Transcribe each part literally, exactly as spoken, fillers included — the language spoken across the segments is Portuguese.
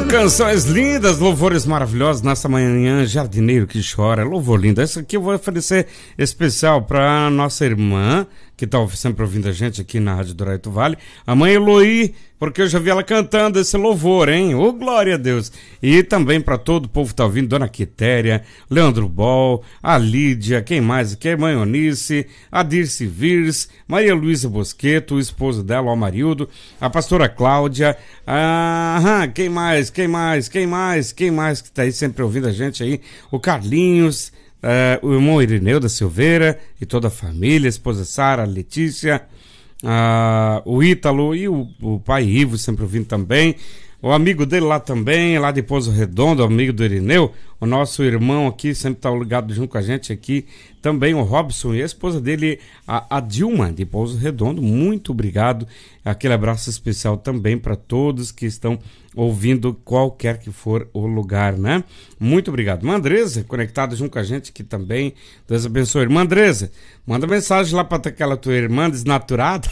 Canções lindas, louvores maravilhosos nessa manhã, jardineiro que chora, louvor lindo. Esse aqui eu vou oferecer especial para nossa irmã, que está sempre ouvindo a gente aqui na Rádio Douraito Vale, a mãe Eloí, porque eu já vi ela cantando esse louvor, hein? Ô, glória a Deus! E também para todo o povo que está ouvindo, Dona Quitéria, Leandro Bol, a Lídia, quem mais aqui? A mãe Eunice, a Dirce Virs, Maria Luísa Bosqueto, o esposo dela, o Amarildo, a pastora Cláudia, ah, quem mais? Quem mais? Quem mais? Quem mais que está aí sempre ouvindo a gente aí? O Carlinhos, Uh, o irmão Irineu da Silveira e toda a família, a esposa Sara, a Letícia, uh, o Ítalo e o, o pai Ivo sempre ouvindo também, o amigo dele lá também, lá de Pouso Redondo, o amigo do Irineu, o nosso irmão aqui sempre está ligado junto com a gente aqui, também o Robson e a esposa dele, a, a Dilma de Pouso Redondo. Muito obrigado, aquele abraço especial também para todos que estão ouvindo qualquer que for o lugar, né? Muito obrigado. Irmã Andresa, conectada junto com a gente aqui também. Deus abençoe. Irmã Andresa, manda mensagem lá para aquela tua irmã desnaturada,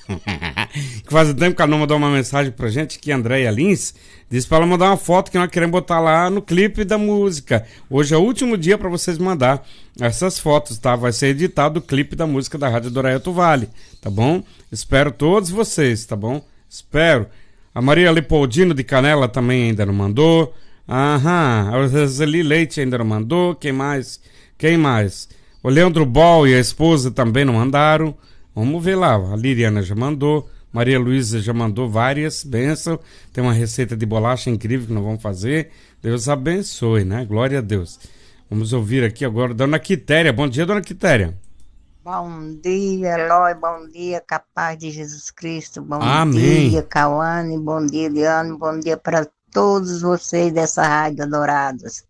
que faz um tempo que ela não mandou uma mensagem pra gente, que a Andréia Lins disse para ela mandar uma foto que nós queremos botar lá no clipe da música. Hoje é o último dia para vocês mandar essas fotos, tá? Vai ser editado o clipe da música da Rádio Douraito Vale, tá bom? Espero todos vocês, tá bom? Espero. A Maria Leopoldino de Canela também ainda não mandou. Aham, a Roseli Leite ainda não mandou. Quem mais? Quem mais? O Leandro Bol e a esposa também não mandaram. Vamos ver lá. A Liriana já mandou. Maria Luísa já mandou várias. Bênção. Tem uma receita de bolacha incrível que nós vamos fazer. Deus abençoe, né? Glória a Deus. Vamos ouvir aqui agora Dona Quitéria. Bom dia, Dona Quitéria. Bom dia, Eloy, bom dia, capaz de Jesus Cristo, bom Amém. dia, Cauane, bom dia, Liane, bom dia para todos vocês dessa rádio adorados.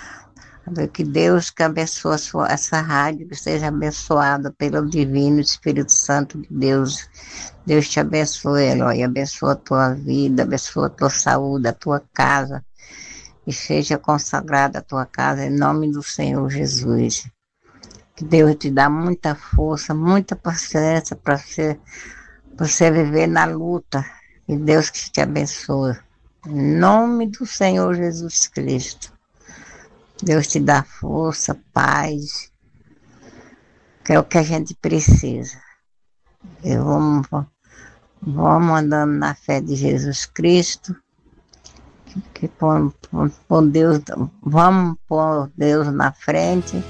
Que Deus que abençoe a sua, essa rádio, que seja abençoada pelo divino Espírito Santo de Deus. Deus te abençoe, Eloy, abençoa a tua vida, abençoa a tua saúde, a tua casa, e seja consagrada a tua casa em nome do Senhor Jesus. Que Deus te dá muita força, muita paciência para você, você viver na luta. E Deus que te abençoe. Em nome do Senhor Jesus Cristo. Deus te dá força, paz, que é o que a gente precisa. E vamos, vamos andando na fé de Jesus Cristo. Que, que pôr, pôr Deus, vamos pôr Deus na frente.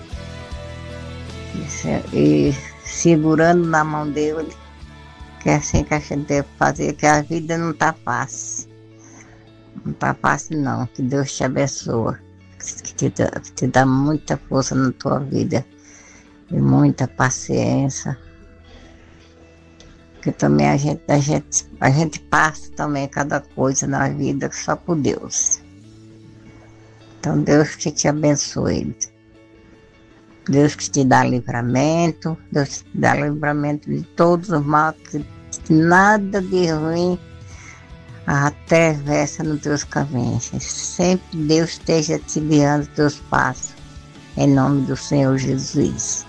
E segurando na mão dele, que é assim que a gente deve fazer, que a vida não está fácil. Não está fácil não, que Deus te abençoe, que te dá, que te dá muita força na tua vida e muita paciência. Porque também a gente, a gente, a gente passa também cada coisa na vida só por Deus. Então Deus que te abençoe. Deus que te dá livramento, Deus te dá livramento de todos os males, que nada de ruim atravessa nos teus caminhos. Sempre Deus esteja te guiando os teus passos, em nome do Senhor Jesus.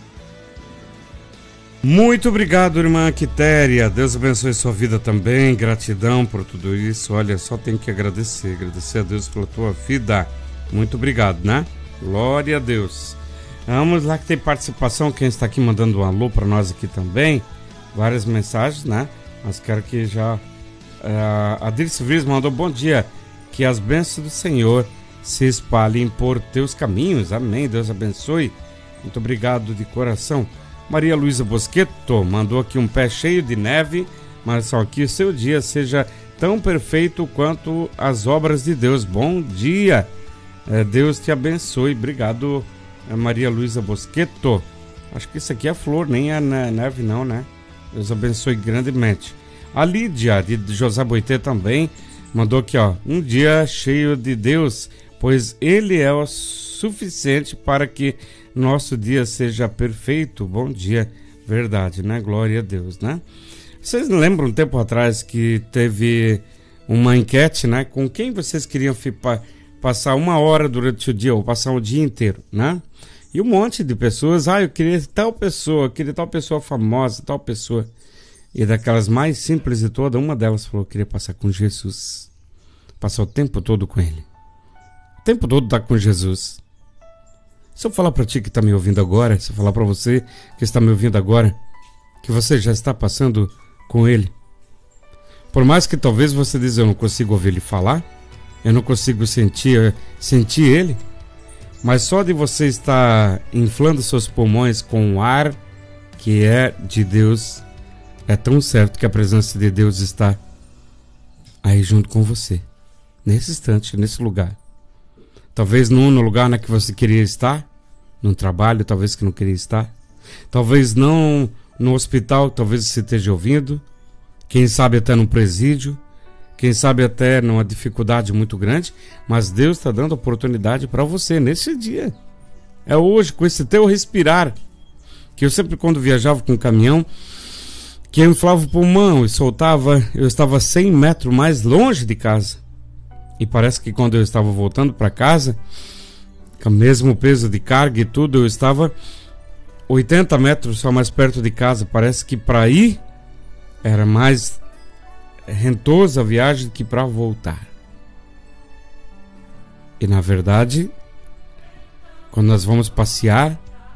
Muito obrigado, irmã Quitéria. Deus abençoe sua vida também. Gratidão por tudo isso. Olha, só tenho que agradecer, agradecer a Deus pela tua vida. Muito obrigado, né? Glória a Deus. Vamos lá que tem participação, quem está aqui mandando um alô para nós aqui também, várias mensagens, né? Mas quero que já... Uh, a Dirce Virs mandou bom dia, que as bênçãos do Senhor se espalhem por teus caminhos, amém, Deus abençoe, muito obrigado de coração. Maria Luísa Bosqueto mandou aqui um pé cheio de neve, mas só que o seu dia seja tão perfeito quanto as obras de Deus. Bom dia, uh, Deus te abençoe, obrigado, Maria Luísa Bosqueto. Acho que isso aqui é flor, nem é neve não, né? Deus abençoe grandemente. A Lídia de José Boité também mandou aqui, ó, um dia cheio de Deus, pois Ele é o suficiente para que nosso dia seja perfeito. Bom dia, verdade, né? Glória a Deus, né? Vocês lembram um tempo atrás que teve uma enquete, né? Com quem vocês queriam ficar passar uma hora durante o dia ou passar o dia inteiro, né? E um monte de pessoas, ah, eu queria tal pessoa, eu queria tal pessoa famosa, tal pessoa. E daquelas mais simples de todas, uma delas falou que queria passar com Jesus. passar o tempo todo com Ele. O tempo todo tá com Jesus. Se eu falar para ti que está me ouvindo agora, se eu falar para você que está me ouvindo agora, que você já está passando com Ele, por mais que talvez você diga, eu não consigo ouvir Ele falar, eu não consigo sentir, sentir Ele, mas só de você estar inflando seus pulmões com o ar que é de Deus, é tão certo que a presença de Deus está aí junto com você, nesse instante, nesse lugar. Talvez não no lugar na que você queria estar, num trabalho, talvez que não queria estar, talvez não no hospital, talvez você esteja ouvindo, quem sabe até num presídio, quem sabe até numa dificuldade muito grande, mas Deus está dando oportunidade para você nesse dia. É hoje, com esse teu respirar, que eu sempre quando viajava com o caminhão, que eu inflava o pulmão e soltava, eu estava cem metros mais longe de casa. E parece que quando eu estava voltando para casa, com o mesmo peso de carga e tudo, eu estava oitenta metros só mais perto de casa. Parece que para ir era mais rentosa a viagem que para voltar. E na verdade, quando nós vamos passear,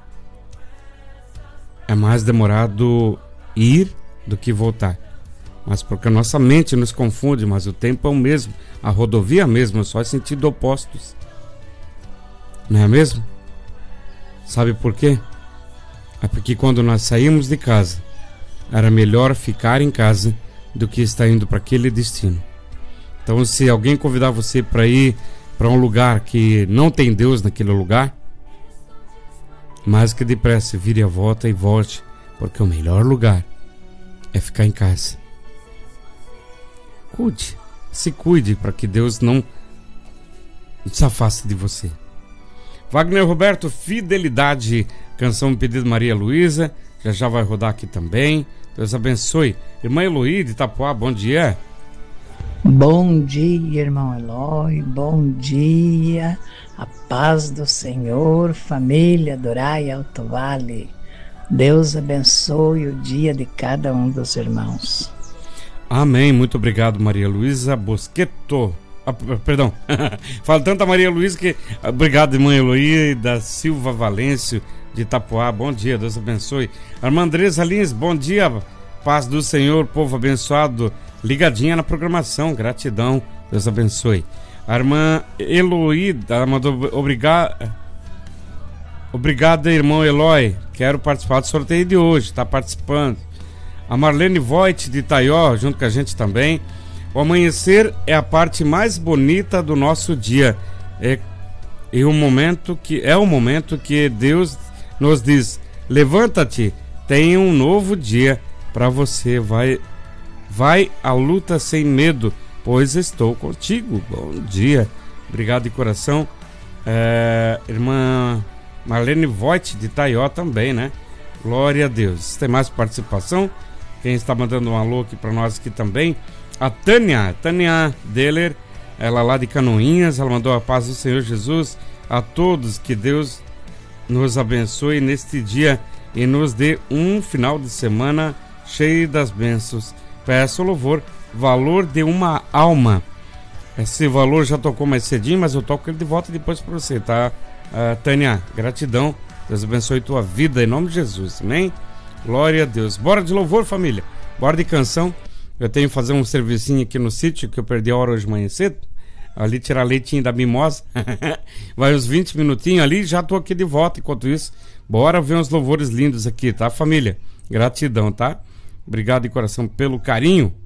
é mais demorado ir do que voltar. Mas porque a nossa mente nos confunde, mas o tempo é o mesmo, a rodovia é a mesma, só em sentido opostos. Não é mesmo? Sabe por quê? É porque quando nós saímos de casa, era melhor ficar em casa do que estar indo para aquele destino. Então, se alguém convidar você para ir para um lugar que não tem Deus naquele lugar, mais que depressa, vire a volta e volte, porque o melhor lugar é ficar em casa. Cuide, se cuide para que Deus não se afaste de você. Wagner Roberto, Fidelidade, canção pedido Maria Luísa, já já vai rodar aqui também. Deus abençoe. Irmã Eloí de Itapuá, bom dia. Bom dia, irmão Eloy, bom dia, a paz do Senhor, família Dorai Alto Vale. Deus abençoe o dia de cada um dos irmãos. Amém, muito obrigado, Maria Luísa Bosqueto. Ah, perdão, falo tanto a Maria Luísa que... Obrigado, irmã Eloí da Silva Valêncio de Itapuá, bom dia, Deus abençoe. A irmã Andresa Lins, bom dia, paz do Senhor, povo abençoado, ligadinha na programação, gratidão, Deus abençoe. A irmã Eloí, ela mandou obrigado, obrigado, irmão Eloy, quero participar do sorteio de hoje, está participando. A Marlene Voigt de Itaió, junto com a gente também. O amanhecer é a parte mais bonita do nosso dia. É, é o momento que é o momento que Deus nos diz: levanta-te, tem um novo dia para você. Vai, vai à luta sem medo, pois estou contigo. Bom dia, obrigado de coração. É, irmã Marlene Voigt de Itaió também, né? Glória a Deus. Tem mais participação? Quem está mandando um alô aqui para nós aqui também? A Tânia, Tânia Deller, ela lá de Canoinhas, ela mandou a paz do Senhor Jesus a todos, que Deus nos abençoe neste dia e nos dê um final de semana cheio das bênçãos. Peço louvor, valor de uma alma. Esse valor já tocou mais cedinho, mas eu toco ele de volta depois para você, tá? Uh, Tânia, gratidão, Deus abençoe tua vida em nome de Jesus, amém? Glória a Deus. Bora de louvor, família, bora de canção. Eu tenho que fazer um servicinho aqui no sítio, que eu perdi a hora hoje de manhã cedo. Ali tirar leitinho da mimosa. Vai uns vinte minutinhos ali, já tô aqui de volta. Enquanto isso, bora ver uns louvores lindos aqui, tá, família? Gratidão, tá? Obrigado de coração pelo carinho.